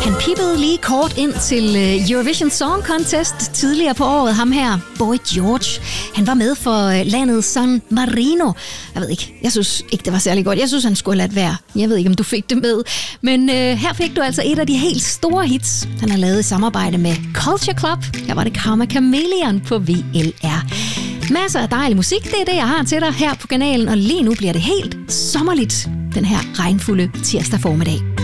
Han pippede lige kort ind til Eurovision Song Contest tidligere på året. Ham her, Boy George, han var med for landet San Marino. Jeg ved ikke, jeg synes ikke, det var særlig godt. Jeg synes, han skulle have ladt være. Jeg ved ikke, om du fik det med. Men her fik du altså et af de helt store hits, han har lavet i samarbejde med Culture Club. Her var det Karma Chameleon på VLR. Masser af dejlig musik, det er det, jeg har til dig her på kanalen. Og lige nu bliver det helt sommerligt, den her regnfulde tirsdag formiddag.